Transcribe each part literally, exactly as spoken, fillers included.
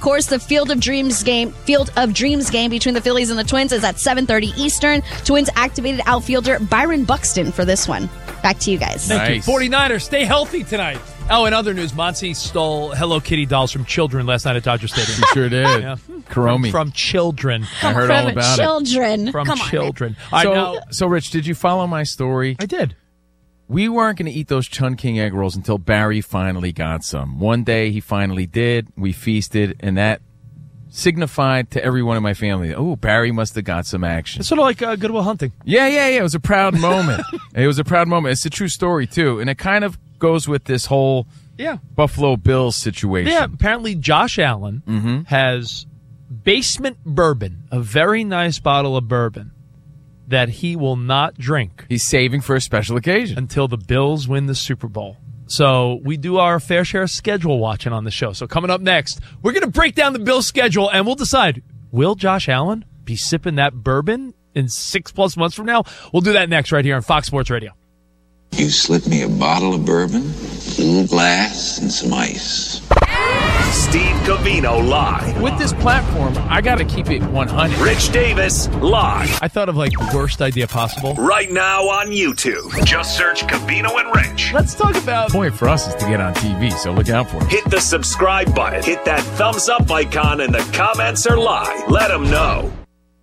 course, the Field of Dreams game, Field of Dreams game between the Phillies and the Twins is at seven thirty Eastern. Twins activated outfielder Byron Buxton for this one. Back to you guys. Thank Nice. you. forty-niners, stay healthy tonight. Oh, in other news, Monty stole Hello Kitty dolls from children last night at Dodger Stadium. You sure did. Yeah. Kuromi. From children. I heard all about it. children. From Come on, children. man. I So, know. so, Rich, did you follow my story? I did. We weren't going to eat those Chun King egg rolls until Barry finally got some. One day he finally did. We feasted, and that signified to everyone in my family, oh, Barry must have got some action. It's sort of like uh, Goodwill Hunting. Yeah, yeah, yeah. It was a proud moment. It was a proud moment. It's a true story, too. And it kind of goes with this whole Yeah. Buffalo Bills situation. Yeah, apparently Josh Allen Mm-hmm. has basement bourbon, a very nice bottle of bourbon that he will not drink He's saving for a special occasion. until the Bills win the Super Bowl. So we do our fair share of schedule watching on the show. So coming up next, we're going to break down the Bills schedule and we'll decide, will Josh Allen be sipping that bourbon in six plus months from now? We'll do that next right here on Fox Sports Radio. You slipped me a bottle of bourbon, a little glass, and some ice. Steve Covino live. With this platform, I got to keep it one hundred. Rich Davis live. I thought of like the worst idea possible. Right now on YouTube. Just search Covino and Rich. Let's talk about The point for us is to get on T V, so look out for it. Hit the subscribe button. Hit that thumbs up icon and the comments are live. Let them know.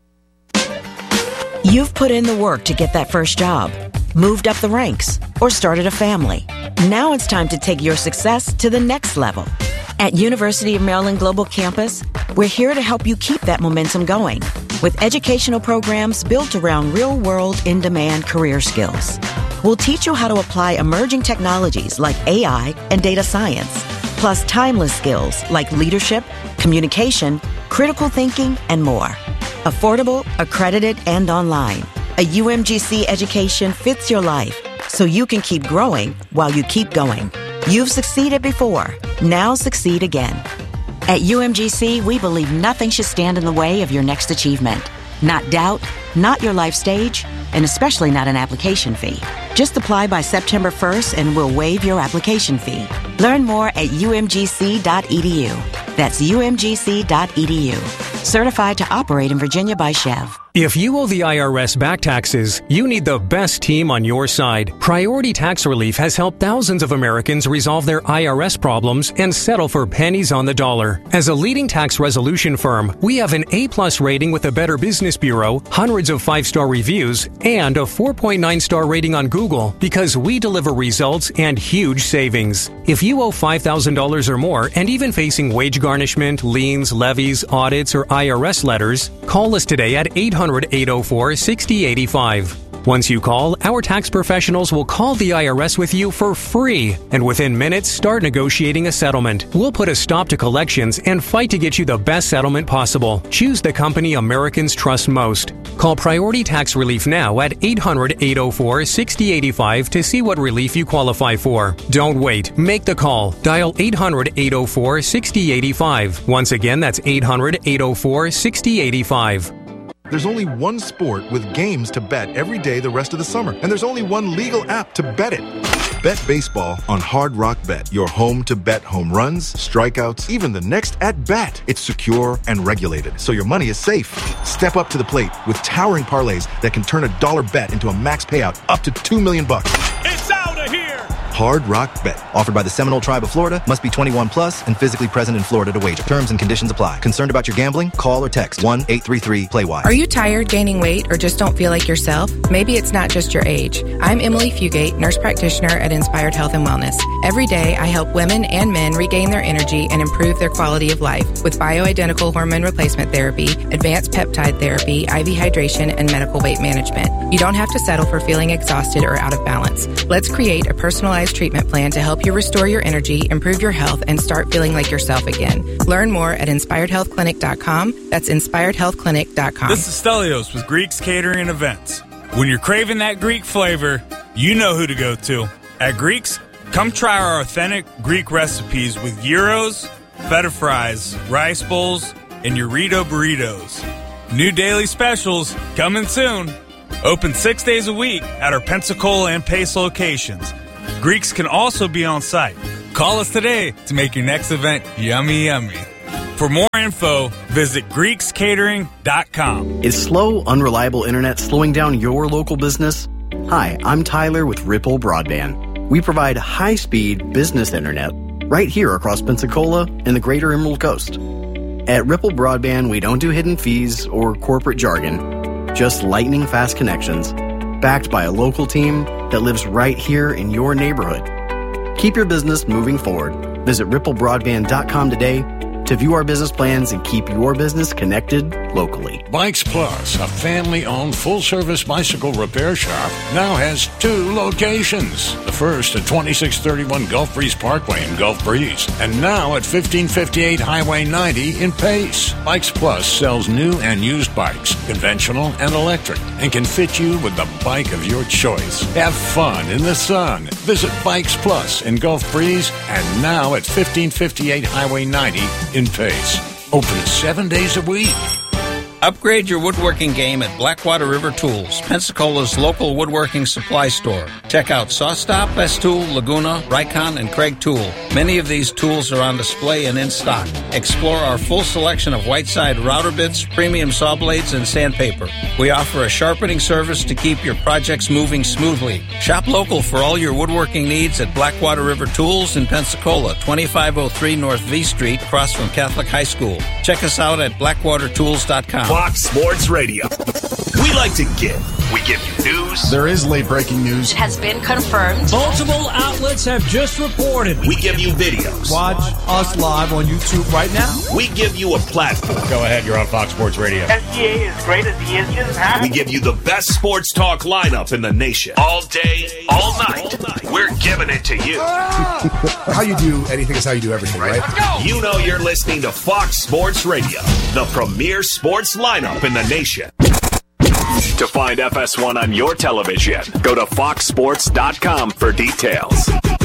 You've put in the work to get that first job, moved up the ranks, or started a family. Now it's time to take your success to the next level. At University of Maryland Global Campus, we're here to help you keep that momentum going with educational programs built around real-world, in-demand career skills. We'll teach you how to apply emerging technologies like A I and data science, plus timeless skills like leadership, communication, critical thinking, and more. Affordable, accredited, and online. A U M G C education fits your life so you can keep growing while you keep going. You've succeeded before. Now succeed again. At U M G C, we believe nothing should stand in the way of your next achievement. Not doubt, not your life stage, and especially not an application fee. Just apply by September first and we'll waive your application fee. Learn more at U M G C dot E D U. That's U M G C dot E D U. Certified to operate in Virginia by Chev. If you owe the I R S back taxes, you need the best team on your side. Priority Tax Relief has helped thousands of Americans resolve their I R S problems and settle for pennies on the dollar. As a leading tax resolution firm, we have an A-plus rating with the Better Business Bureau, hundreds of five-star reviews, and a four point nine star rating on Google because we deliver results and huge savings. If you owe five thousand dollars or more and even facing wage garnishment, liens, levies, audits, or I R S letters, call us today at eight hundred, eight oh four, six oh eight five. Once you call, our tax professionals will call the I R S with you for free, and within minutes, start negotiating a settlement. We'll put a stop to collections and fight to get you the best settlement possible. Choose the company Americans trust most. Call Priority Tax Relief now at eight hundred, eight oh four, six oh eight five to see what relief you qualify for. Don't wait. Make the call. Dial eight hundred, eight oh four, six oh eight five. Once again, that's eight hundred, eight oh four, six oh eight five. There's only one sport with games to bet every day the rest of the summer, and there's only one legal app to bet it. Bet baseball on Hard Rock Bet, your home to bet home runs, strikeouts, even the next at-bat. It's secure and regulated, so your money is safe. Step up to the plate with towering parlays that can turn a dollar bet into a max payout up to two million bucks. It's out of here! Hard Rock Bet. Offered by the Seminole Tribe of Florida. Must be twenty-one plus and physically present in Florida to wager. Terms and conditions apply. Concerned about your gambling? Call or text one eight three three play wise. Are you tired, gaining weight, or just don't feel like yourself? Maybe it's not just your age. I'm Emily Fugate, nurse practitioner at Inspired Health and Wellness. Every day, I help women and men regain their energy and improve their quality of life with bioidentical hormone replacement therapy, advanced peptide therapy, I V hydration, and medical weight management. You don't have to settle for feeling exhausted or out of balance. Let's create a personalized treatment plan to help you restore your energy, improve your health, and start feeling like yourself again. Learn more at inspired health clinic dot com. That's inspired health clinic dot com. This is Stelios with Greeks Catering and Events. When you're craving that Greek flavor, you know who to go to. At Greeks, come try our authentic Greek recipes with gyros, feta fries, rice bowls, and Eurito burritos. New daily specials coming soon. Open six days a week at our Pensacola and Pace locations. Greeks can also be on site. Call us today to make your next event yummy, yummy. For more info, visit Greeks Catering dot com. Is slow, unreliable internet slowing down your local business? Hi, I'm Tyler with Ripple Broadband. We provide high-speed business internet right here across Pensacola and the greater Emerald Coast. At Ripple Broadband, we don't do hidden fees or corporate jargon, just lightning-fast connections, backed by a local team that lives right here in your neighborhood. Keep your business moving forward. Visit ripple broadband dot com today to view our business plans and keep your business connected locally. Bikes Plus, a family-owned full-service bicycle repair shop, now has two locations. The first at twenty-six thirty-one Gulf Breeze Parkway in Gulf Breeze, and now at fifteen fifty-eight Highway ninety in Pace. Bikes Plus sells new and used bikes, conventional and electric, and can fit you with the bike of your choice. Have fun in the sun. Visit Bikes Plus in Gulf Breeze, and now at fifteen fifty-eight Highway ninety in Pace. Open seven days a week. Upgrade your woodworking game at Blackwater River Tools, Pensacola's local woodworking supply store. Check out SawStop, Festool, Laguna, Rycon, and Craig Tool. Many of these tools are on display and in stock. Explore our full selection of Whiteside router bits, premium saw blades, and sandpaper. We offer a sharpening service to keep your projects moving smoothly. Shop local for all your woodworking needs at Blackwater River Tools in Pensacola, twenty-five oh three North V Street, across from Catholic High School. Check us out at blackwater tools dot com. Fox Sports Radio. We like to give. We give you news. There is late breaking news. It has been confirmed. Multiple outlets have just reported. We give you videos. Watch us live on YouTube right now. We give you a platform. Go ahead, you're on Fox Sports Radio. S G A is great as he is just happy. We give you the best sports talk lineup in the nation. All day, all night. All night. We're giving it to you. How you do anything is how you do everything, right? Let's go. You know you're listening to Fox Sports Radio, the premier sports lineup in the nation. To find F S one on your television, go to fox sports dot com for details.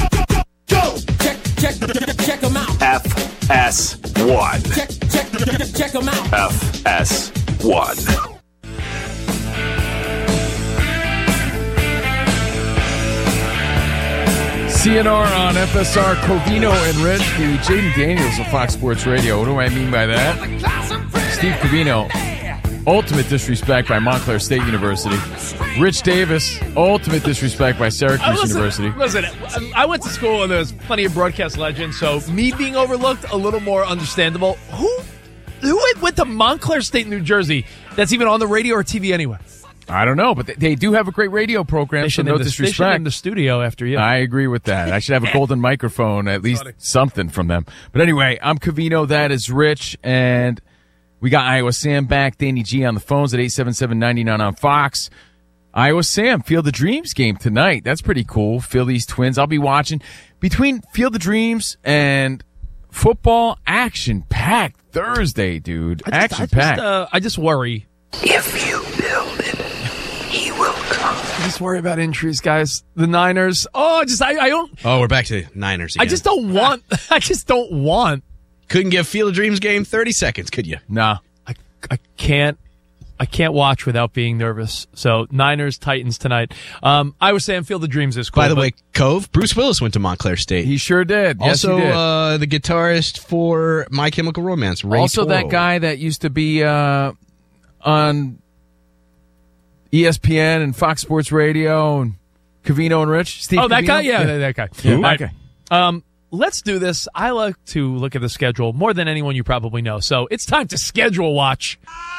Go! Check, check, check them out. F S one. Check, check, check them out. F S one. C N R on F S R, Covino and Rich, the Jaden Daniels of Fox Sports Radio. What do I mean by that? Steve Covino, ultimate disrespect by Montclair State University. Rich Davis, ultimate disrespect by Syracuse uh, listen, University. Listen, I went to school and there's plenty of broadcast legends, so me being overlooked, a little more understandable. Who who went to Montclair State, New Jersey, that's even on the radio or T V anyway? I don't know, but they, they do have a great radio program, They so should no in the, disrespect. They should in the studio after you. I agree with that. I should have a golden microphone, at least something from them. But anyway, I'm Covino, that is Rich, and we got Iowa Sam back, Danny G on the phones at eight seven seven, nine nine on Fox. Iowa Sam, Field of Dreams game tonight. That's pretty cool. Phillies, Twins. I'll be watching. Between Field of Dreams and football, action-packed Thursday, dude. Action-packed. I, uh, I just worry. If you build it, he will come. I just worry about injuries, guys. The Niners. Oh, I just I, I don't. Oh, we're back to Niners again. I just don't want. I just don't want. Couldn't give Field of Dreams game thirty seconds, could you? Nah. I I can't. I can't watch without being nervous. So Niners, Titans tonight. Um, I was saying Field of Dreams is cool. By the way, Cove, Bruce Willis went to Montclair State. He sure did. Yes, also, he did. Uh, the guitarist for My Chemical Romance, Ray Also, Toro. that guy that used to be uh, on E S P N and Fox Sports Radio and Covino and Rich. Steve oh, that Covino? guy? Yeah, yeah, that guy. Yeah, All that right. guy. Um, let's do this. I like to look at the schedule more than anyone you probably know. So it's time to schedule watch.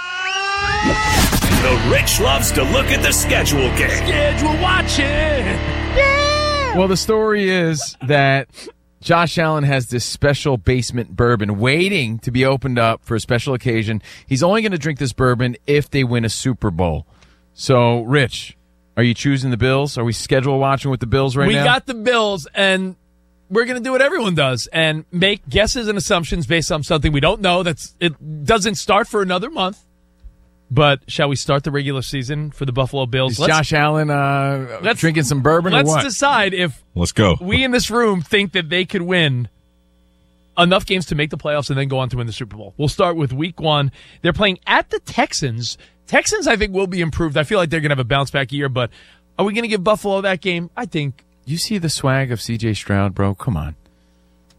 The Rich loves to look at the schedule game. Schedule watching. Yeah. Well, the story is that Josh Allen has this special basement bourbon waiting to be opened up for a special occasion. He's only going to drink this bourbon if they win a Super Bowl. So, Rich, are you choosing the Bills? Are we schedule watching with the Bills right we now? We got the Bills, and we're going to do what everyone does and make guesses and assumptions based on something we don't know. That's it doesn't start for another month. But shall we start the regular season for the Buffalo Bills? Is let's, Josh Allen uh, let's, drinking some bourbon or let's what? Let's decide if let's go. we in this room think that they could win enough games to make the playoffs and then go on to win the Super Bowl. We'll start with week one. They're playing at the Texans. Texans, I think, will be improved. I feel like they're going to have a bounce-back year, but are we going to give Buffalo that game? I think. You see the swag of C J Stroud, bro? Come on.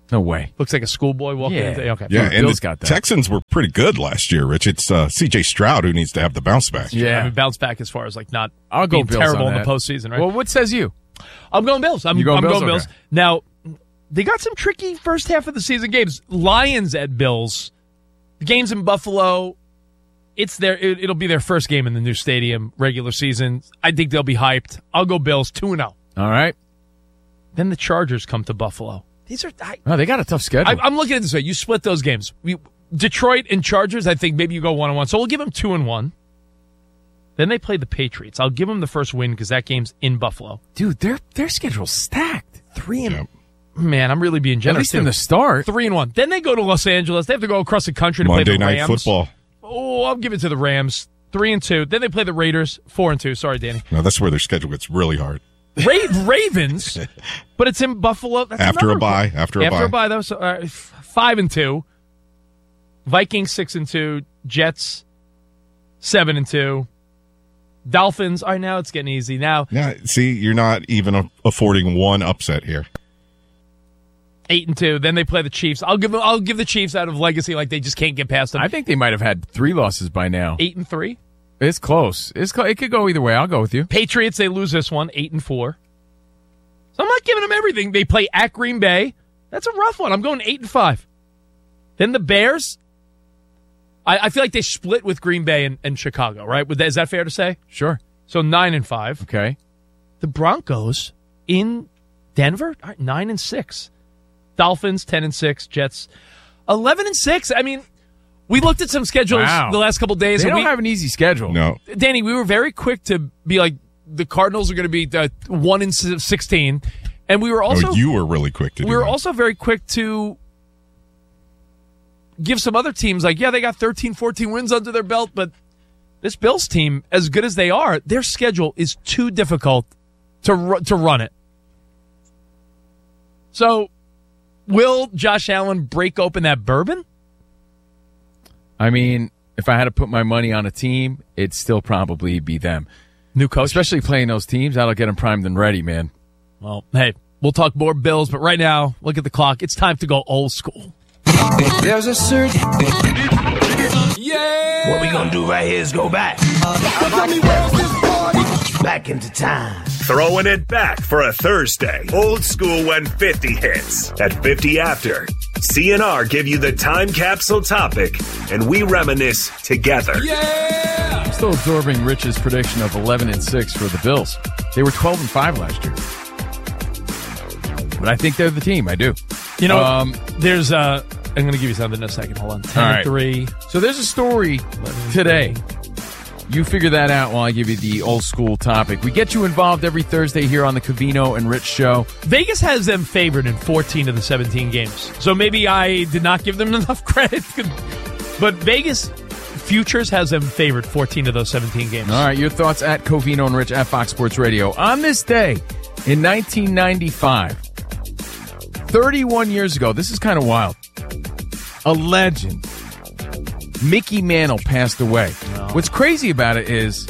No way. Looks like a schoolboy walking Yeah. into. Okay. Yeah, and Bill's the got that. Texans were pretty good last year, Rich. It's uh, C J Stroud who needs to have the bounce back. Yeah. I mean, bounce back as far as like not I'll go being Bills terrible on in the that. postseason, right? Well, what says you? I'm going Bills. I'm, You going I'm Bills? going Bills. Okay. Now, they got some tricky first half of the season games. Lions at Bills. The game's in Buffalo. It's their. It, it'll be their first game in the new stadium, regular season. I think they'll be hyped. I'll go Bills two and oh. All right. Then the Chargers come to Buffalo. These are. I, Oh, they got a tough schedule. I, I'm looking at it this way. You split those games. We, Detroit and Chargers, I think maybe you go one and one. So we'll give them two and one. Then they play the Patriots. I'll give them the first win because that game's in Buffalo. Dude, their their schedule's stacked. Three and man, I'm really being generous. At least in too. the start. Three and one. Then they go to Los Angeles. They have to go across the country to Monday play the Night Rams. Football. Oh, I'll give it to the Rams. Three and two. Then they play the Raiders. Four and two. Sorry, Danny. No, that's where their schedule gets really hard. Ra- Ravens, but it's in Buffalo. That's After another a bye, one. after a after bye. a bye, though. So, uh, f- five and two. Vikings six and two. Jets seven and two. Dolphins. All right, now it's getting easy. Now Yeah, see, you're not even a- affording one upset here. eight and two. Then they play the Chiefs. I'll give them. I'll give the Chiefs out of legacy. Like they just can't get past them. I think they might have had three losses by now. Eight and three. It's close. It's cl- it could go either way. I'll go with you. Patriots, they lose this one, eight and four. So I'm not giving them everything. They play at Green Bay. That's a rough one. I'm going eight and five. Then the Bears. I, I feel like they split with Green Bay and, and Chicago, right? Would that, is that fair to say? Sure. So nine and five. Okay. The Broncos in Denver, all right, nine and six. Dolphins ten and six. Jets eleven and six. I mean, we looked at some schedules Wow. the last couple of days. They and don't we, have an easy schedule. No. Danny, we were very quick to be like, the Cardinals are going to be uh, one in sixteen, and we were also oh, you were really quick to do we were that. also very quick to give some other teams like, yeah, they got thirteen, fourteen wins under their belt, but this Bills team, as good as they are, their schedule is too difficult to ru- to run it. So, will Josh Allen break open that bourbon? I mean, if I had to put my money on a team, it'd still probably be them. New coach, especially playing those teams, that'll get them primed and ready, man. Well, hey, we'll talk more Bills, but right now, look at the clock. It's time to go old school. There's a certain. Yeah. What we gonna do right here is go back. Back into time. Throwing it back for a Thursday. Old school when fifty hits. At fifty after, C N R give you the time capsule topic, and we reminisce together. Yeah. I'm still absorbing Rich's prediction of eleven and six for the Bills. They were twelve and five last year. But I think they're the team. I do. You know, um, there's uh I'm going to give you something in a second. Hold on. ten all and right. three. So there's a story today. You figure that out while I give you the old school topic. We get you involved every Thursday here on the Covino and Rich Show. Vegas has them favored in fourteen of the seventeen games. So maybe I did not give them enough credit. But Vegas Futures has them favored fourteen of those seventeen games. All right, your thoughts at Covino and Rich at Fox Sports Radio. On this day in nineteen ninety-five, thirty-one years ago, this is kind of wild, a legend, Mickey Mantle, passed away. No. What's crazy about it is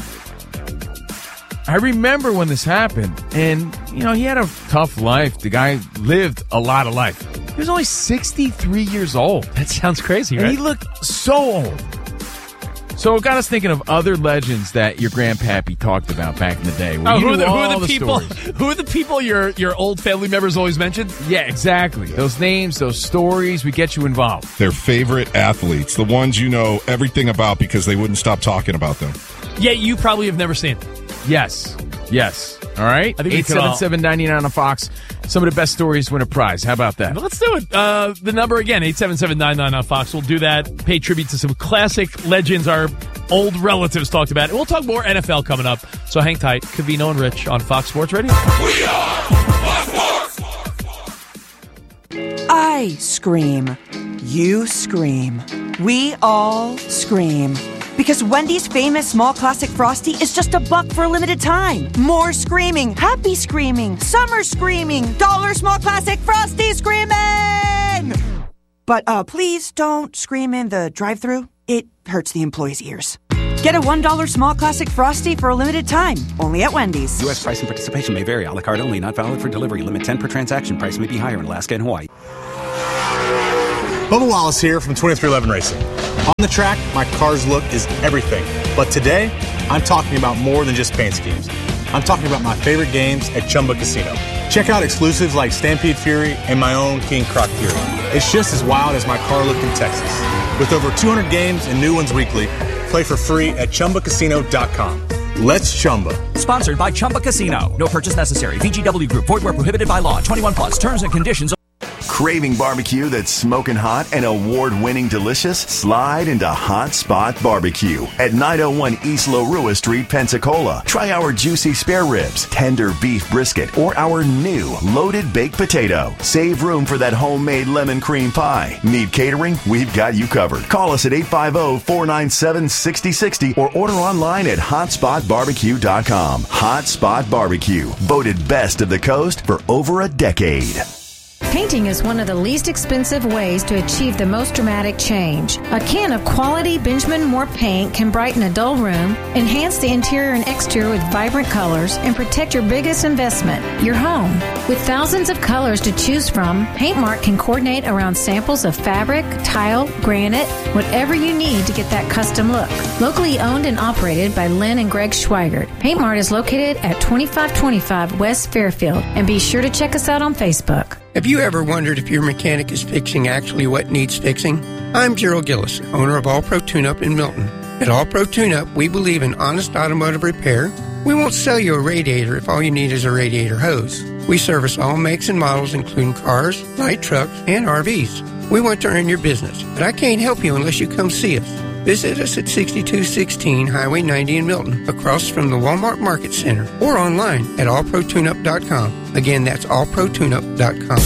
I remember when this happened, and, you know, he had a tough life. The guy lived a lot of life. He was only sixty-three years old. That sounds crazy, And right? he looked so old. So it got us thinking of other legends that your grandpappy talked about back in the day. where Oh, you who, are knew the, who all are the people? stories. Who are the people your your old family members always mentioned? Yeah, exactly. Those names, those stories, we get you involved. Their favorite athletes, the ones you know everything about because they wouldn't stop talking about them. Yeah, you probably have never seen. Yes. Yes. All right. I think we eight could all- seven seven, nine nine on Fox. Some of the best stories win a prize. How about that? Well, let's do it. Uh, the number again, eight seven seven nine nine on Fox. We'll do that. Pay tribute to some classic legends our old relatives talked about. And we'll talk more N F L coming up. So hang tight. Covino and Rich on Fox Sports Radio. We are Fox Sports. I scream. You scream. We all scream. Because Wendy's famous small classic Frosty is just a buck for a limited time. More screaming, happy screaming, summer screaming, dollar small classic Frosty screaming! But uh, please don't scream in the drive-thru. It hurts the employees' ears. Get a one dollar small classic Frosty for a limited time, only at Wendy's. U S price and participation may vary. A la carte only, not valid for delivery. Limit ten per transaction. Price may be higher in Alaska and Hawaii. Bubba Wallace here from twenty-three eleven Racing. On the track, my car's look is everything. But today, I'm talking about more than just paint schemes. I'm talking about my favorite games at Chumba Casino. Check out exclusives like Stampede Fury and my own King Croc Fury. It's just as wild as my car look in Texas. With over two hundred games and new ones weekly, play for free at Chumba Casino dot com. Let's Chumba. Sponsored by Chumba Casino. No purchase necessary. V G W Group. Void where prohibited by law. twenty-one plus. Terms and conditions. Craving barbecue that's smoking hot and award-winning delicious? Slide into Hot Spot Barbecue at nine oh one East Larua Street, Pensacola. Try our juicy spare ribs, tender beef brisket, or our new loaded baked potato. Save room for that homemade lemon cream pie. Need catering? We've got you covered. Call us at eight five zero, four nine seven, six zero six zero or order online at hot spot barbecue dot com. Hot Spot Barbecue, voted best of the coast for over a decade. Painting is one of the least expensive ways to achieve the most dramatic change. A can of quality Benjamin Moore paint can brighten a dull room, enhance the interior and exterior with vibrant colors, and protect your biggest investment, your home. With thousands of colors to choose from, PaintMart can coordinate around samples of fabric, tile, granite, whatever you need to get that custom look. Locally owned and operated by Lynn and Greg Schweigert, PaintMart is located at twenty-five twenty-five West Fairfield, and be sure to check us out on Facebook. Have you ever wondered if your mechanic is fixing actually what needs fixing? I'm Gerald Gillis, owner of All Pro Tune-Up in Milton. At All Pro Tune-Up, we believe in honest automotive repair. We won't sell you a radiator if all you need is a radiator hose. We service all makes and models, including cars, light trucks, and R Vs. We want to earn your business, but I can't help you unless you come see us. Visit us at sixty-two sixteen Highway ninety in Milton, across from the Walmart Market Center, or online at all pro tune up dot com. Again, that's all pro tune up dot com.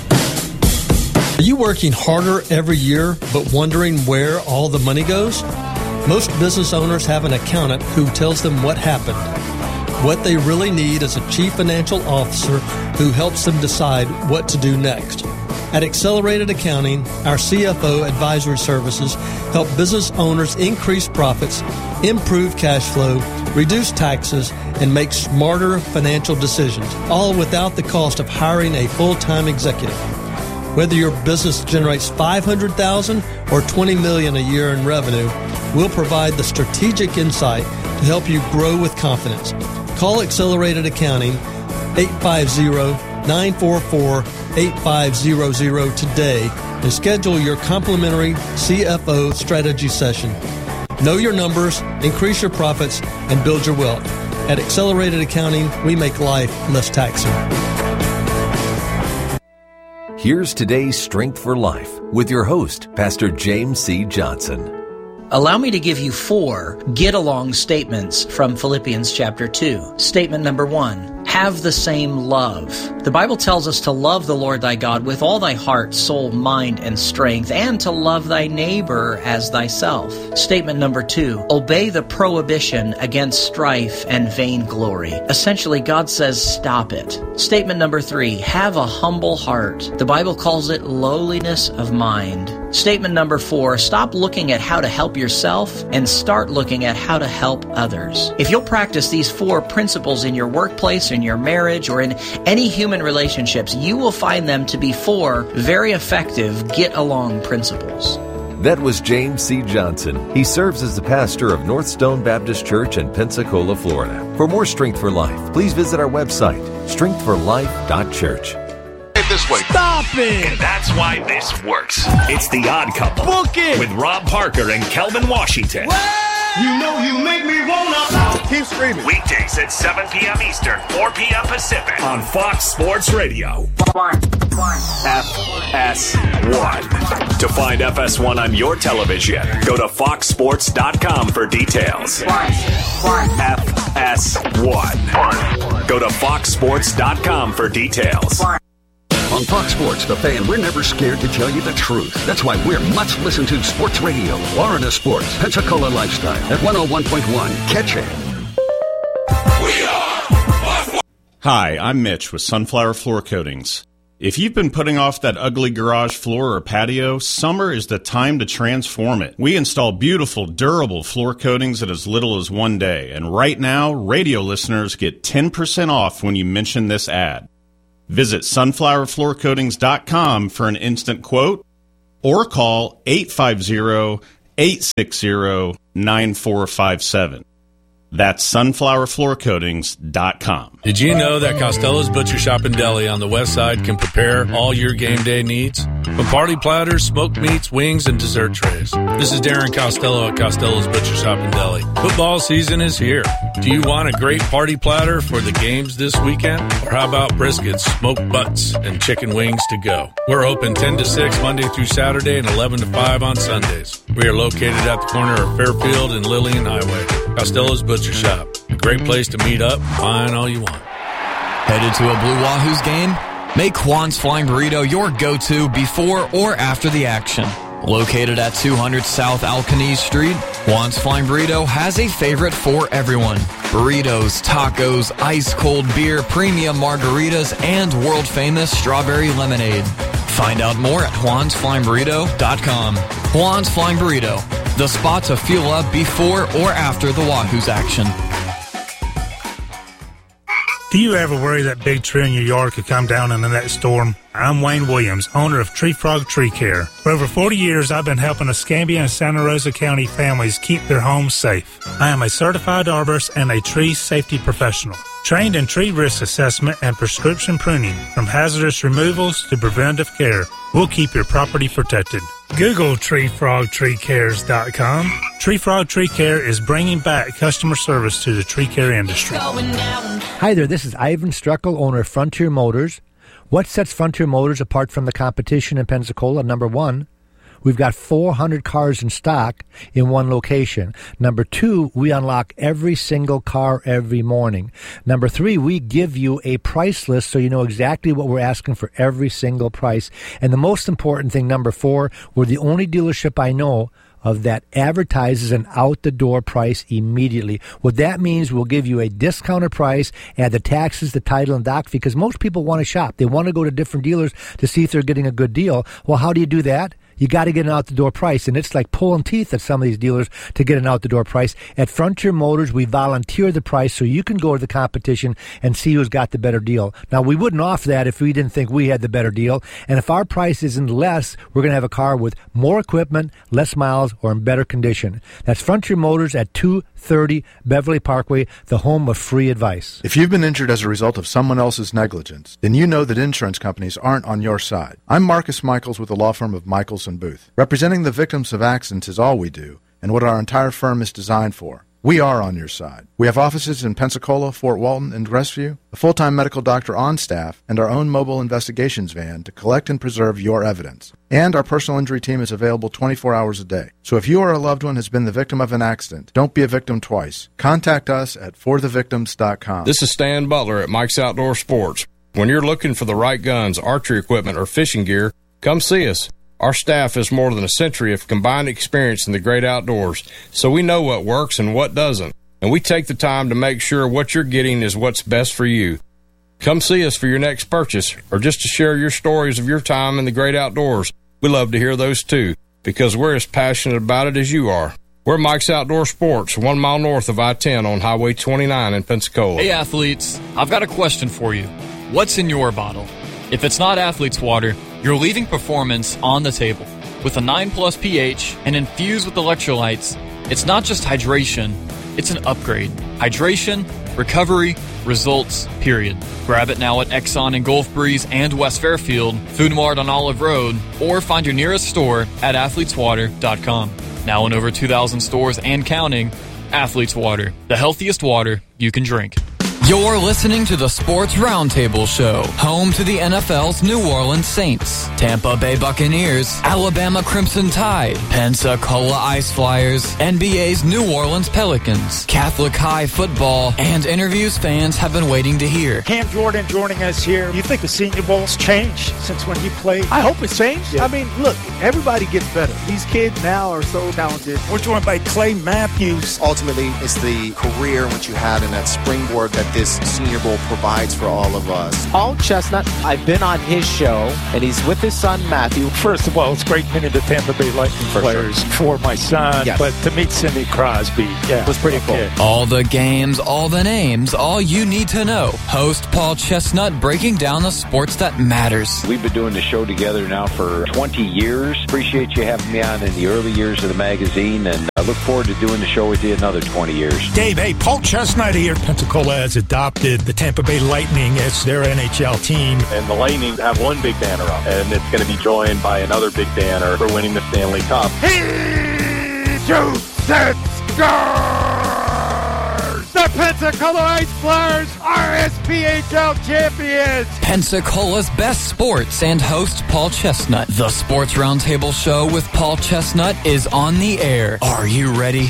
Are you working harder every year but wondering where all the money goes? Most business owners have an accountant who tells them what happened. What they really need is a chief financial officer who helps them decide what to do next. At Accelerated Accounting, our C F O advisory services help business owners increase profits, improve cash flow, reduce taxes, and make smarter financial decisions, all without the cost of hiring a full-time executive. Whether your business generates five hundred thousand dollars or twenty million dollars a year in revenue, we'll provide the strategic insight to help you grow with confidence. Call Accelerated Accounting, eight five zero, nine four four, eight five zero zero today and schedule your complimentary C F O strategy session. Know your numbers, increase your profits, and build your wealth. At Accelerated Accounting, we make life less taxing. Here's today's Strength for Life with your host, Pastor James C. Johnson. Allow me to give you four get-along statements from Philippians chapter two. Statement number one, have the same love. The Bible tells us to love the Lord thy God with all thy heart, soul, mind, and strength, and to love thy neighbor as thyself. Statement number two, obey the prohibition against strife and vainglory. Essentially, God says stop it. Statement number three, have a humble heart. The Bible calls it lowliness of mind. Statement number four, stop looking at how to help yourself and start looking at how to help others. If you'll practice these four principles in your workplace, in your marriage, or in any human relationships, you will find them to be four very effective get-along principles. That was James C. Johnson. He serves as the pastor of Northstone Baptist Church in Pensacola, Florida. For more Strength for Life, please visit our website, strength for life dot church. This way. Stop it! And that's why this works. It's The Odd Couple. Book it! With Rob Parker and Kelvin Washington. What? You know you make me wanna keep screaming. Weekdays at seven p.m. Eastern, four p.m. Pacific on Fox Sports Radio. One. One. F S one. To find F S one on your television, go to fox sports dot com for details. One. One. F S one. Go to fox sports dot com for details. One. On Fox Sports, The Fan, we're never scared to tell you the truth. That's why we're much listened to sports radio. Florida Sports, Pensacola Lifestyle at one oh one point one. Catch it. Hi, I'm Mitch with Sunflower Floor Coatings. If you've been putting off that ugly garage floor or patio, summer is the time to transform it. We install beautiful, durable floor coatings in as little as one day. And right now, radio listeners get ten percent off when you mention this ad. Visit sunflower floor coatings dot com for an instant quote or call eight five zero, eight six zero, nine four five seven. That's sunflower floor coatings dot com. Did you know that Costello's Butcher Shop and Deli on the west side can prepare all your game day needs? From party platters, smoked meats, wings, and dessert trays. This is Darren Costello at Costello's Butcher Shop and Deli. Football season is here. Do you want a great party platter for the games this weekend? Or how about briskets, smoked butts, and chicken wings to go? We're open ten to six Monday through Saturday and eleven to five on Sundays. We are located at the corner of Fairfield and Lillian Highway. Costello's Butcher Shop. A great place to meet up, find all you want. Headed to a Blue Wahoos game? Make Juan's Flying Burrito your go-to before or after the action. Located at two hundred South Alcanese Street, Juan's Flying Burrito has a favorite for everyone. Burritos, tacos, ice-cold beer, premium margaritas, and world-famous strawberry lemonade. Find out more at juans flying burrito dot com. Juan's Flying Burrito, the spot to fuel up before or after the Wahoos action. Do you ever worry that big tree in your yard could come down in the next storm? I'm Wayne Williams, owner of Tree Frog Tree Care. For over forty years, I've been helping Escambia and Santa Rosa County families keep their homes safe. I am a certified arborist and a tree safety professional, trained in tree risk assessment and prescription pruning, from hazardous removals to preventive care. We'll keep your property protected. Google tree frog tree cares dot com. Tree Frog Tree Care is bringing back customer service to the tree care industry. Hi there, this is Ivan Struckel, owner of Frontier Motors. What sets Frontier Motors apart from the competition in Pensacola? Number one, we've got four hundred cars in stock in one location. Number two, we unlock every single car every morning. Number three, we give you a price list so you know exactly what we're asking for every single price. And the most important thing, number four, we're the only dealership I know of that advertises an out-the-door price immediately. What that means, we'll give you a discounted price, add the taxes, the title, and doc fee, because most people want to shop. They want to go to different dealers to see if they're getting a good deal. Well, how do you do that? You got to get an out-the-door price, and it's like pulling teeth at some of these dealers to get an out-the-door price. At Frontier Motors, we volunteer the price so you can go to the competition and see who's got the better deal. Now, we wouldn't offer that if we didn't think we had the better deal, and if our price isn't less, we're going to have a car with more equipment, less miles, or in better condition. That's Frontier Motors at two thirty Beverly Parkway, the home of free advice. If you've been injured as a result of someone else's negligence, then you know that insurance companies aren't on your side. I'm Marcus Michaels with the law firm of Michaels and Booth. Representing the victims of accidents is all we do, and what our entire firm is designed for. We are on your side. We have offices in Pensacola, Fort Walton, and Crestview, a full-time medical doctor on staff, and our own mobile investigations van to collect and preserve your evidence. And our personal injury team is available twenty-four hours a day. So if you or a loved one has been the victim of an accident, don't be a victim twice. Contact us at for the victims dot com. This is Stan Butler at Mike's Outdoor Sports. When you're looking for the right guns, archery equipment, or fishing gear, come see us. Our staff has more than a century of combined experience in the great outdoors, so we know what works and what doesn't, and we take the time to make sure what you're getting is what's best for you. Come see us for your next purchase, or just to share your stories of your time in the great outdoors. We love to hear those too, because we're as passionate about it as you are. We're Mike's Outdoor Sports, one mile north of I ten on Highway twenty-nine in Pensacola. Hey athletes, I've got a question for you. What's in your bottle? If it's not Athlete's Water, you're leaving performance on the table. With a nine plus pH and infused with electrolytes, it's not just hydration, it's an upgrade. Hydration, recovery, results, period. Grab it now at Exxon in Gulf Breeze and West Fairfield, Food Mart on Olive Road, or find your nearest store at athletes water dot com. Now in over two thousand stores and counting, Athlete's Water, the healthiest water you can drink. You're listening to the Sports Roundtable Show, home to the N F L's New Orleans Saints, Tampa Bay Buccaneers, Alabama Crimson Tide, Pensacola Ice Flyers, N B A's New Orleans Pelicans, Catholic High football, and interviews fans have been waiting to hear. Cam Jordan joining us here. You think the Senior Bowl's changed since when he played? I hope it's changed. Yeah. I mean, look, everybody gets better. These kids now are so talented. We're joined by Clay Matthews. Ultimately, it's the career which you had and that springboard that this Senior Bowl provides for all of us. Paul Chestnut, I've been on his show, and he's with his son, Matthew. First of all, it's great meeting the Tampa Bay Lightning For players sure. for my son, Yes. but to meet Cindy Crosby, yeah, It was pretty cool. yeah. All the games, all the names, all you need to know. Host Paul Chestnut breaking down the sports that matters. We've been doing the show together now for twenty years. Appreciate you having me on in the early years of the magazine, and I look forward to doing the show with you another twenty years. Dave, hey, Paul Chestnut here. Pensacola has adopted the Tampa Bay Lightning as their N H L team. And the Lightning have one big banner up, and it's going to be joined by another big banner for winning the Stanley Cup. He shoots and scores! The Pensacola Ice Flyers are S P H L champions! Pensacola's best sports and host Paul Chestnut. The Sports Roundtable Show with Paul Chestnut is on the air. Are you ready?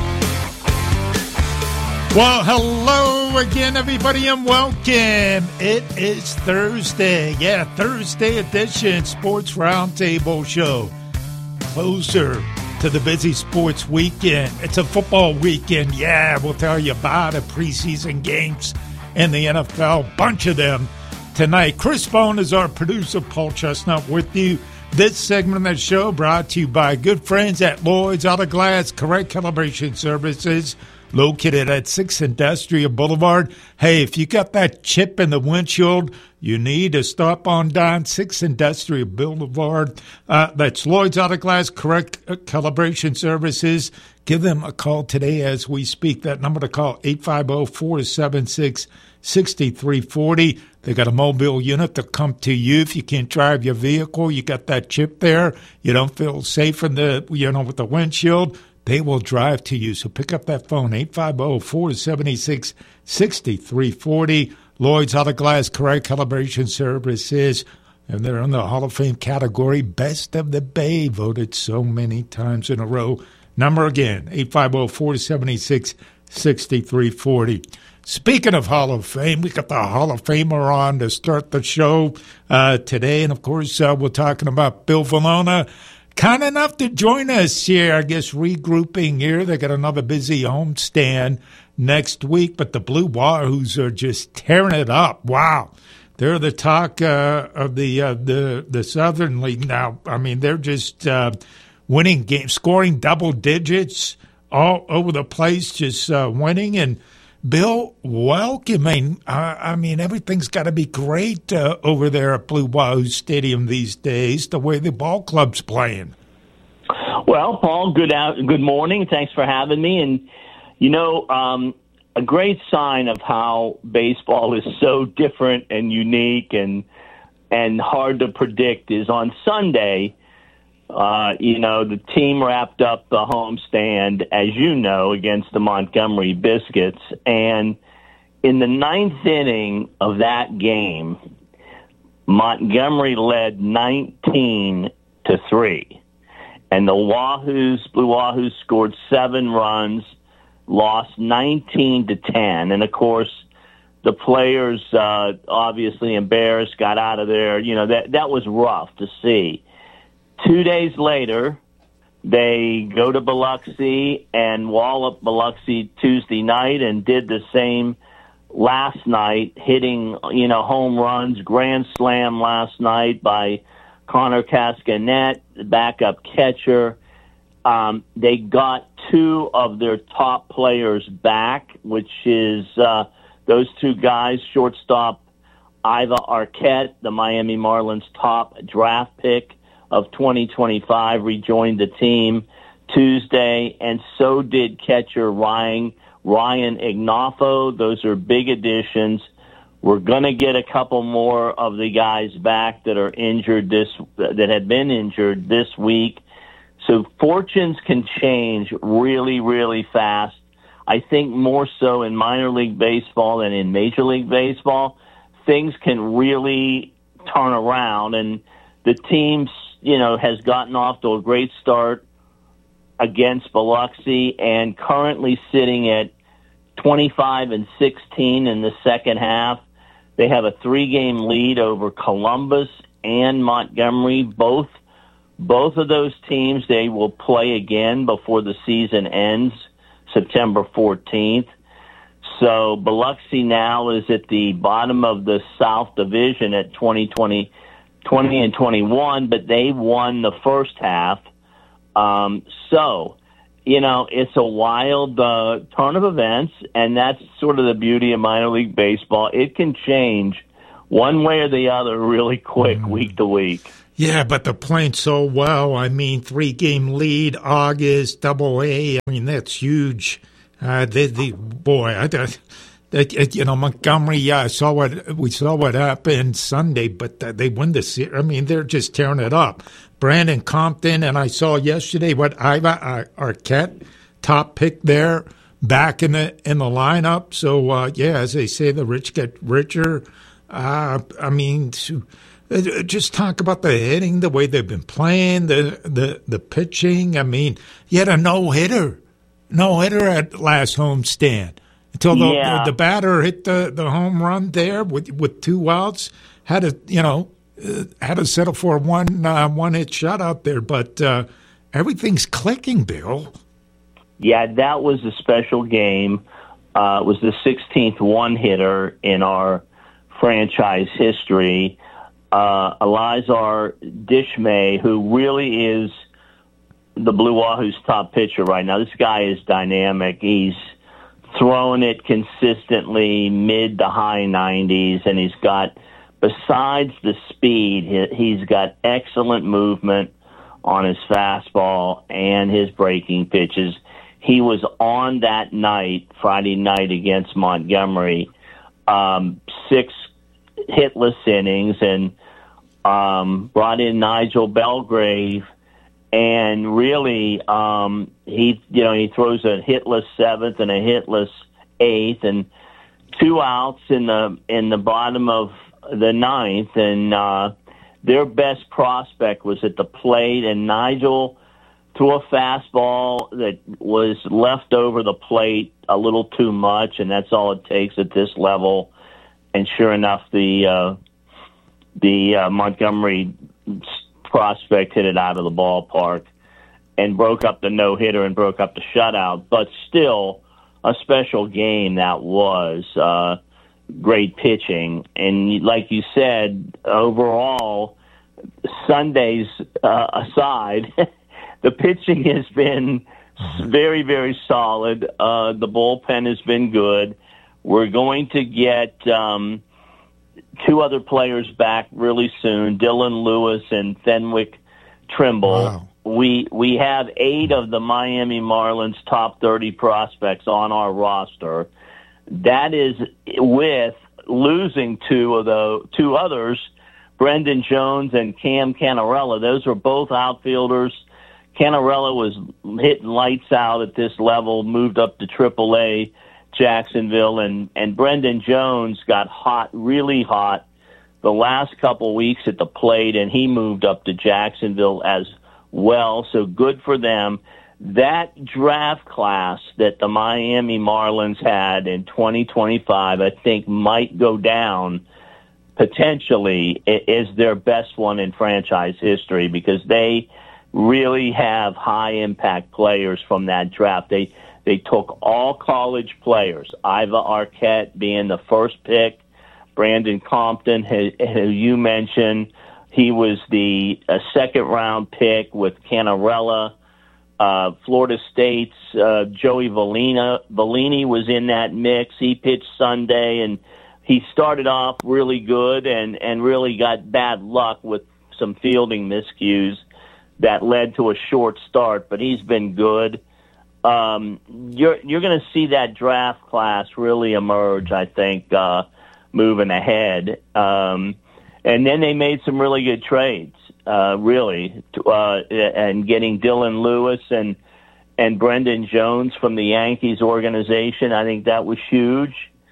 Well, hello again, everybody, and welcome. It is Thursday. Yeah, Thursday edition Sports Roundtable Show. Closer to the busy sports weekend. It's a football weekend. Yeah, we'll tell you about it. Preseason games in the N F L. Bunch of them tonight. Chris Bone is our producer. Paul Chestnut with you. This segment of the show brought to you by good friends at Lloyd's Auto Glass Correct Calibration Services, located at six Industrial Boulevard. Hey, if you got that chip in the windshield, you need to stop on down six Industrial Boulevard. Uh, that's Lloyd's Auto Glass Correct Calibration Services. Give them a call today as we speak. That number to call, eight five zero, four seven six, six three four zero. They got a mobile unit to come to you if you can't drive your vehicle. You got that chip there. You don't feel safe in the, you know, with the windshield. They will drive to you. So pick up that phone, eight five zero, four seven six, six three four zero. Lloyd's Auto Glass Correct Calibration Services. And they're in the Hall of Fame category, Best of the Bay, voted so many times in a row. Number again, eight five zero, four seven six, six three four zero. Speaking of Hall of Fame, we got the Hall of Famer on to start the show uh, today. And, of course, uh, we're talking about Bill Valona. Kind enough to join us here, I guess, regrouping here. They got another busy homestand next week, but the Blue Wahoos are just tearing it up. Wow. They're the talk uh, of the, uh, the the Southern League now. I mean, they're just uh, winning games, scoring double digits all over the place, just uh, winning. And Bill, welcoming. Uh, I mean, everything's got to be great uh, over there at Blue Wahoo Stadium these days, the way the ball club's playing. Well, Paul, good out, good morning. Thanks for having me. And, you know, um, a great sign of how baseball is so different and unique and and hard to predict is on Sunday, Uh, you know, the team wrapped up the homestand, as you know, against the Montgomery Biscuits. And in the ninth inning of that game, Montgomery led nineteen to three. And the Wahoos, Blue Wahoos scored seven runs, lost nineteen to ten. And, of course, the players uh, obviously embarrassed, got out of there. You know, that that was rough to see. Two days later, they go to Biloxi and wallop Biloxi Tuesday night and did the same last night, hitting, you know, home runs, grand slam last night by Connor Cascanet, the backup catcher. Um, they got two of their top players back, which is uh, those two guys, shortstop Iva Arquette, the Miami Marlins top draft pick of twenty twenty-five, rejoined the team Tuesday, and so did catcher Ryan Ryan Ignafo. Those are big additions. We're going to get a couple more of the guys back that are injured this that had been injured this week. So fortunes can change really, really fast. I think more so in minor league baseball than in Major League Baseball. Things can really turn around, and the team's you know, has gotten off to a great start against Biloxi and currently sitting at twenty-five and sixteen in the second half. They have a three-game lead over Columbus and Montgomery. Both both of those teams, they will play again before the season ends, September fourteenth. So Biloxi now is at the bottom of the South Division at twenty, twenty, twenty and twenty-one, but they won the first half. Um, so, you know, it's a wild uh, turn of events, and that's sort of the beauty of minor league baseball. It can change one way or the other really quick mm. week to week. Yeah, but they're playing so well. I mean, three-game lead, August, Double A. I mean, that's huge. Uh, the, the boy, I, I, you know, Montgomery. Yeah, I saw what we saw what happened Sunday, but they win the series. I mean, they're just tearing it up. Brandon Compton, and I saw yesterday what Iva Arquette, top pick there, back in the in the lineup. So uh, yeah, as they say, the rich get richer. Uh, I mean. To, Just talk about the hitting, the way they've been playing, the the, the pitching. I mean, you had a no-hitter, no-hitter at last homestand until the, yeah. the, the batter hit the, the home run there with with two outs. Had to, you know, uh, had to settle for a one uh, one hit shutout there, but uh, everything's clicking, Bill. Yeah, that was a special game. Uh, it was the sixteenth one-hitter in our franchise history. Uh, Elizar Dishmay, who really is the Blue Wahoo's top pitcher right now. This guy is dynamic. He's throwing it consistently mid to high nineties, and he's got, besides the speed, he's got excellent movement on his fastball and his breaking pitches. He was on that night, Friday night against Montgomery, um, six hitless innings, and um, brought in Nigel Belgrave, and really um, he, you know, he throws a hitless seventh and a hitless eighth, and two outs in the in the bottom of the ninth, and uh, their best prospect was at the plate, and Nigel threw a fastball that was left over the plate a little too much, and that's all it takes at this level. And sure enough, the uh, the uh, Montgomery prospect hit it out of the ballpark and broke up the no-hitter and broke up the shutout. But still, a special game that was. Uh, great pitching. And like you said, overall, Sundays uh, aside, the pitching has been very, very solid. Uh, the bullpen has been good. We're going to get um, two other players back really soon, Dylan Lewis and Fenwick Trimble. Wow. We we have eight of the Miami Marlins top thirty prospects on our roster. That is with losing two of the two others, Brendan Jones and Cam Canarella. Those are both outfielders. Canarella was hitting lights out at this level, moved up to triple A Jacksonville, and, and Brendan Jones got hot, really hot, the last couple weeks at the plate, and he moved up to Jacksonville as well, so good for them. That draft class that the Miami Marlins had in twenty twenty-five, I think, might go down potentially is their best one in franchise history because they really have high-impact players from that draft. They They took all college players, Iva Arquette being the first pick, Brandon Compton, who, who you mentioned, he was the uh, second-round pick with Canarella. Uh, Florida State's uh, Joey Valina, Valini was in that mix. He pitched Sunday, and he started off really good and, and really got bad luck with some fielding miscues that led to a short start, but he's been good. Um, you're you're going to see that draft class really emerge, I think, uh, moving ahead. Um, and then they made some really good trades, uh, really, uh, and getting Dylan Lewis and and Brendan Jones from the Yankees organization. I think that was huge.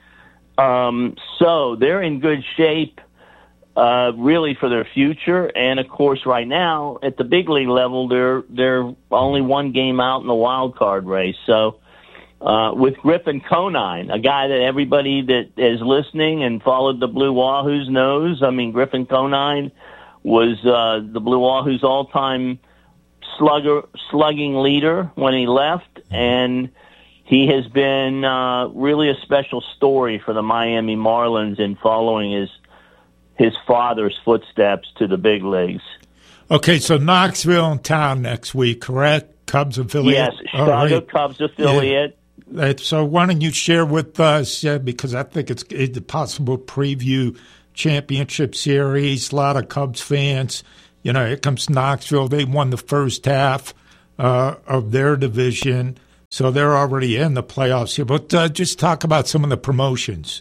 Um, so they're in good shape, uh, really, for their future. And of course, right now at the big league level, they're they're only one game out in the wild card race. So uh, with Griffin Conine, a guy that everybody that is listening and followed the Blue Wahoos knows. I mean, Griffin Conine was uh, the Blue Wahoos' all-time slugger slugging leader when he left, and he has been uh, really a special story for the Miami Marlins in following his his father's footsteps to the big leagues. Okay, so Knoxville in town next week, correct? Cubs affiliate? Yes, Chicago right. Cubs affiliate. Yeah. So why don't you share with us, uh, because I think it's, it's a possible preview championship series, a lot of Cubs fans. You know, here comes Knoxville. They won the first half uh, of their division, so they're already in the playoffs here. But uh, just talk about some of the promotions.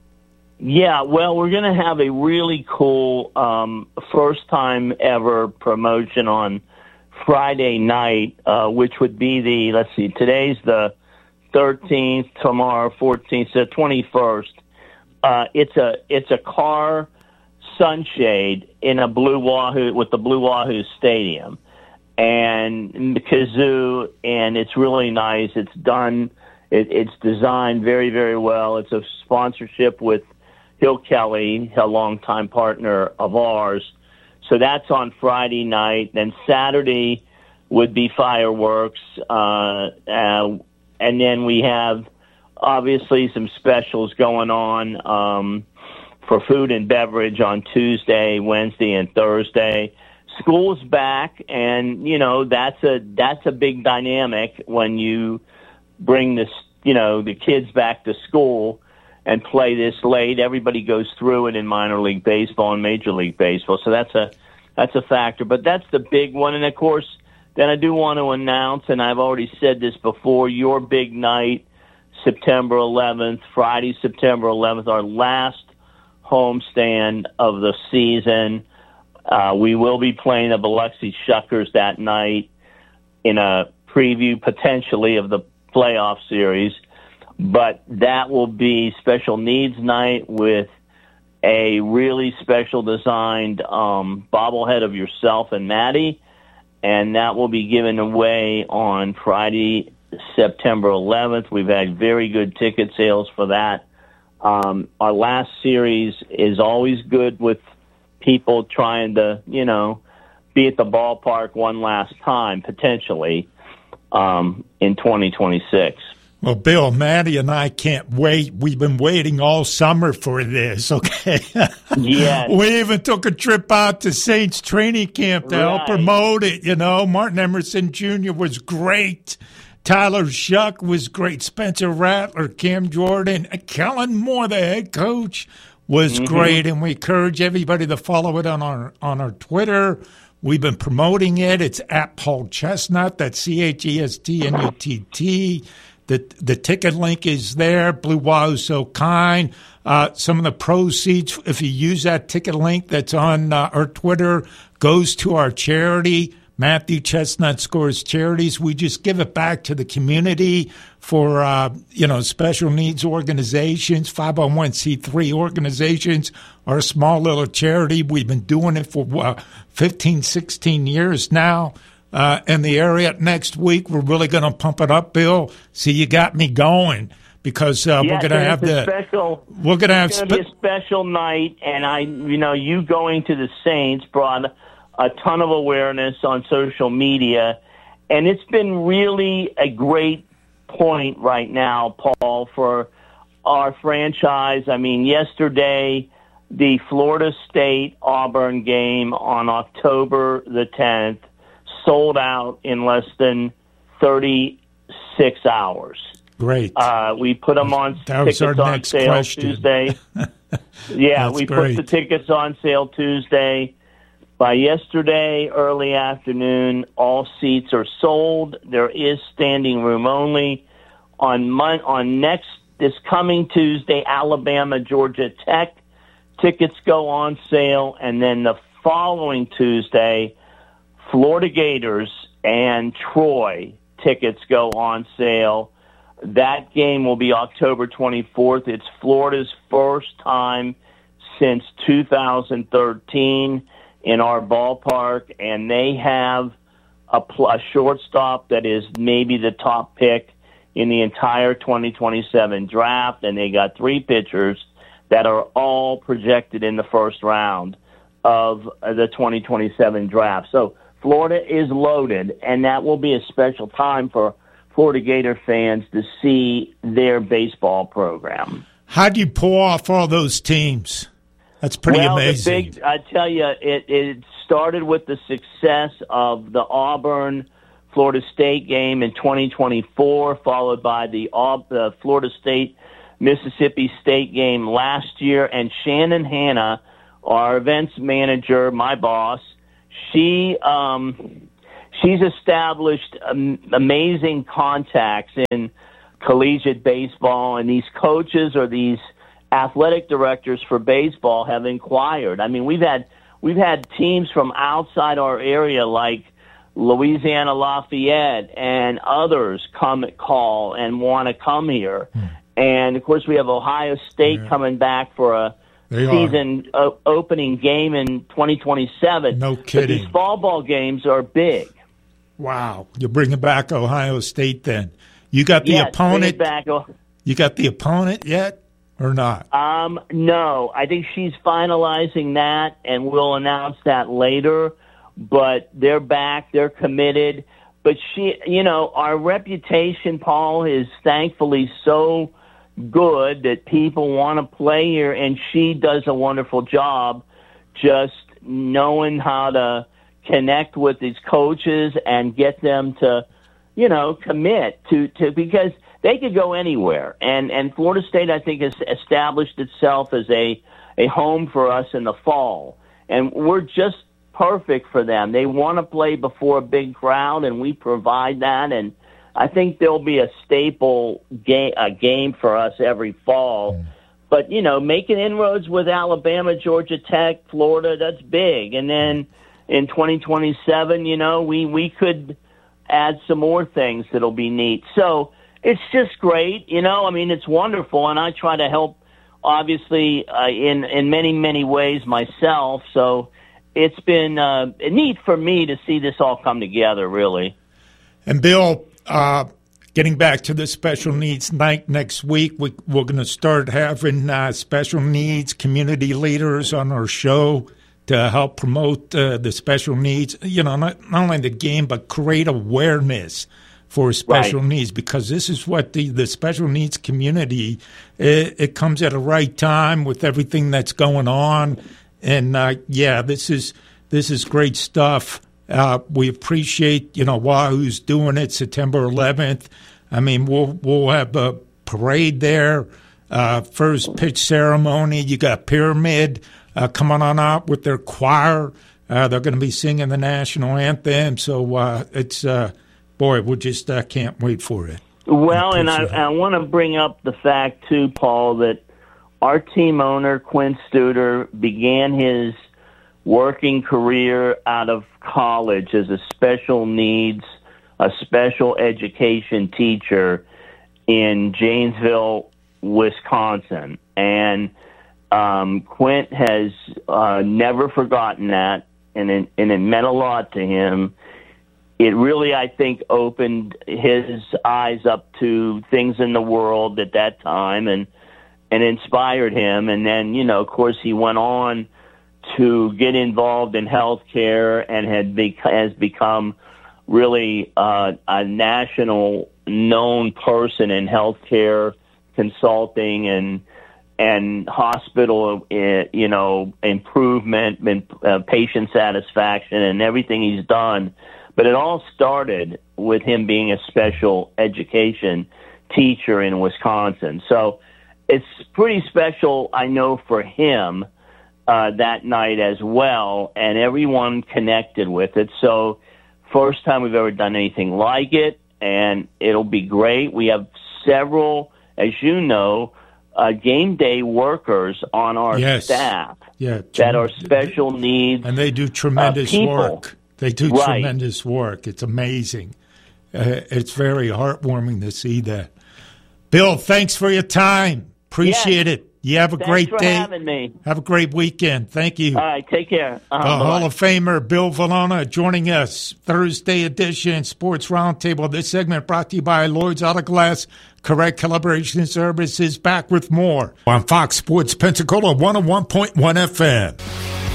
Yeah, well, we're going to have a really cool um, first-time ever promotion on Friday night, uh, which would be the, let's see, today's the thirteenth, tomorrow fourteenth, so twenty-first. Uh, it's a it's a car sunshade in a Blue Wahoo with the Blue Wahoo Stadium, and the kazoo, and it's really nice. It's done. It, it's designed very very well. It's a sponsorship with Hill Kelly, a longtime partner of ours. So that's on Friday night. Then Saturday would be fireworks, uh, uh, and then we have obviously some specials going on um, for food and beverage on Tuesday, Wednesday, and Thursday. School's back, and you know that's a that's a big dynamic when you bring this you know the kids back to school and play this late. Everybody goes through it in minor league baseball and major league baseball, so that's a that's a factor. But that's the big one, and of course, then I do want to announce, and I've already said this before, your big night, September eleventh, Friday, September eleventh, our last homestand of the season. Uh, we will be playing the Biloxi Shuckers that night in a preview potentially of the playoff series. But that will be special needs night with a really special designed um, bobblehead of yourself and Maddie, and that will be given away on Friday, September eleventh. We've had very good ticket sales for that. Um, our last series is always good with people trying to, you know, be at the ballpark one last time, potentially, um, in twenty twenty-six. Well, Bill, Maddie, and I can't wait. We've been waiting all summer for this, okay? Yeah. We even took a trip out to Saints training camp to Right. help promote it, you know. Martin Emerson Junior was great. Tyler Shuck was great. Spencer Rattler, Cam Jordan, Kellen Moore, the head coach, was Mm-hmm. great. And we encourage everybody to follow it on our on our Twitter. We've been promoting it. It's at Paul Chestnut. That's C H E S T N U T T. The the ticket link is there. Blue Wahoo so kind. Uh, some of the proceeds, if you use that ticket link that's on uh, our Twitter, goes to our charity. Matthew Chestnut Scores Charities. We just give it back to the community for uh, you know special needs organizations, five oh one c three organizations. Our small little charity. We've been doing it for uh, fifteen, sixteen years now. Uh, in the area next week, we're really going to pump it up, Bill. See, you got me going because uh, Yes, we're going to have it's a the special. we're going to have It's going to be a special night, and I, you know, you going to the Saints brought a ton of awareness on social media, and it's been really a great point right now, Paul, for our franchise. I mean, yesterday, the Florida State Auburn game on October the tenth sold out in less than thirty-six hours. Great. Uh, we put them on That was tickets our on next sale question. Tuesday. Yeah, That's we great. put the tickets on sale Tuesday. By yesterday, early afternoon, all seats are sold. There is standing room only. On mon- on next this coming Tuesday, Alabama, Georgia Tech, tickets go on sale, and then the following Tuesday, Florida Gators and Troy tickets go on sale. That game will be October twenty-fourth. It's Florida's first time since two thousand thirteen in our ballpark, and they have a, pl- a shortstop that is maybe the top pick in the entire twenty twenty-seven draft, and they got three pitchers that are all projected in the first round of the twenty twenty-seven draft. So Florida is loaded, and that will be a special time for Florida Gator fans to see their baseball program. How do you pull off all those teams? That's pretty well, amazing. The big, I tell you, it, it started with the success of the Auburn Florida State game in twenty twenty-four, followed by the uh, Florida State Mississippi State game last year. And Shannon Hanna, our events manager, my boss, she um, she's established um, amazing contacts in collegiate baseball, and these coaches or these athletic directors for baseball have inquired. I mean, we've had we've had teams from outside our area like Louisiana Lafayette and others come call and want to come here. Hmm. And, of course, we have Ohio State yeah. coming back for a they season o- opening game in twenty twenty-seven. No kidding. But these fall ball games are big. Wow. You're bringing back Ohio State then. You got the yes, opponent. Back. You got the opponent yet or not? Um, no. I think she's finalizing that, and we'll announce that later. But they're back. They're committed. But she, you know, our reputation, Paul, is thankfully so good that people want to play here, and she does a wonderful job just knowing how to connect with these coaches and get them to, you know, commit to, to because they could go anywhere. And, and Florida State, I think, has established itself as a, a home for us in the fall. And we're just perfect for them. They want to play before a big crowd, and we provide that. And I think there'll be a staple game, a game for us every fall. But, you know, making inroads with Alabama, Georgia Tech, Florida, that's big. And then in twenty twenty-seven, you know, we, we could add some more things that'll be neat. So it's just great. You know, I mean, it's wonderful. And I try to help, obviously, uh, in, in many, many ways myself. So it's been uh, neat for me to see this all come together, really. And, Bill, uh, getting back to the special needs night next week, we, we're going to start having uh, special needs community leaders on our show to help promote uh, the special needs, you know, not, not only the game, but create awareness for special right. needs, because this is what the, the special needs community, it, it comes at a right time with everything that's going on. And, uh, yeah, this is this is great stuff. Uh, we appreciate, you know, Wahoo's doing it September eleventh. I mean, we'll we'll have a parade there, uh, first pitch ceremony. You got Pyramid uh, coming on out with their choir. Uh, they're going to be singing the national anthem. So uh, it's, uh, boy, we just uh, can't wait for it. Well, I and I, I want to bring up the fact, too, Paul, that our team owner, Quint Studer, began his working career out of college as a special needs, a special education teacher in Janesville, Wisconsin. And um, Quint has uh, never forgotten that, and it, and it meant a lot to him. It really, I think, opened his eyes up to things in the world at that time, and and inspired him. And then, you know, of course, he went on to get involved in healthcare and had be- has become really uh, a national known person in healthcare consulting and and hospital, uh, you know, improvement and uh, patient satisfaction and everything he's done. But it all started with him being a special education teacher in Wisconsin. So it's pretty special, I know, for him uh, that night as well, and everyone connected with it. So first time we've ever done anything like it, and it'll be great. We have several, as you know, uh, game day workers on our yes. staff yeah, that are special needs. And they do tremendous uh, work. They do right. tremendous work. It's amazing. Uh, it's very heartwarming to see that. Bill, thanks for your time. Appreciate yes. it. You have a Thanks great for day. having me. Have a great weekend. Thank you. All right, take care. Uh-huh, uh, Hall of Famer Bill Valona joining us. Thursday edition Sports Roundtable. This segment brought to you by Lloyd's Auto Glass. Correct Calibration Services. Back with more on Fox Sports Pensacola one oh one point one F M.